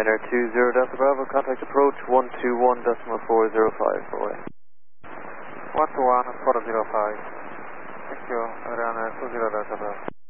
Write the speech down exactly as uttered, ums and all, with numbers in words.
Ryanair two zero Delta Bravo, contact approach one two one decimal four zero five, away. one two one four zero five. Thank you, Ryanair two zero Delta Bravo.